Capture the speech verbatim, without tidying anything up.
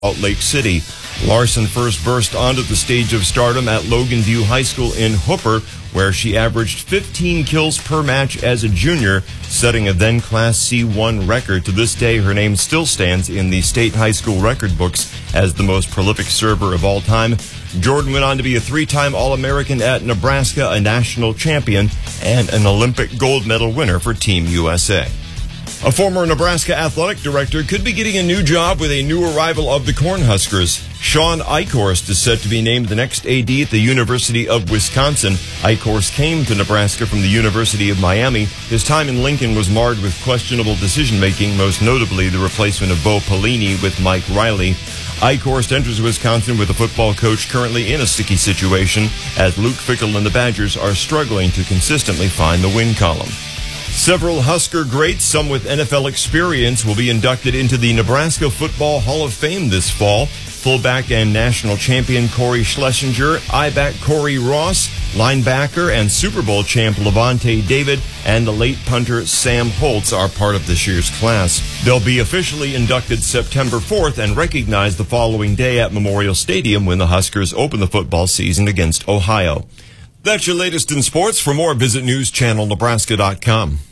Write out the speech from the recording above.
Salt Lake City. Larson first burst onto the stage of stardom at Logan View High School in Hooper, where she averaged fifteen kills per match as a junior, setting a then Class C one record. To this day, her name still stands in the state high school record books as the most prolific server of all time. Jordan went on to be a three-time All-American at Nebraska, a national champion, and an Olympic gold medal winner for Team U S A. A former Nebraska athletic director could be getting a new job with a new arrival of the Cornhuskers. Sean Eichhorst is set to be named the next A D at the University of Wisconsin. Eichhorst came to Nebraska from the University of Miami. His time in Lincoln was marred with questionable decision-making, most notably the replacement of Bo Pelini with Mike Riley. Eichhorst enters Wisconsin with a football coach currently in a sticky situation, as Luke Fickell and the Badgers are struggling to consistently find the win column. Several Husker greats, some with N F L experience, will be inducted into the Nebraska Football Hall of Fame this fall. Fullback and national champion Corey Schlesinger, I-back Corey Ross, linebacker and Super Bowl champ Levante David, and the late punter Sam Holtz are part of this year's class. They'll be officially inducted September fourth and recognized the following day at Memorial Stadium when the Huskers open the football season against Ohio. That's your latest in sports. For more, visit news channel nebraska dot com.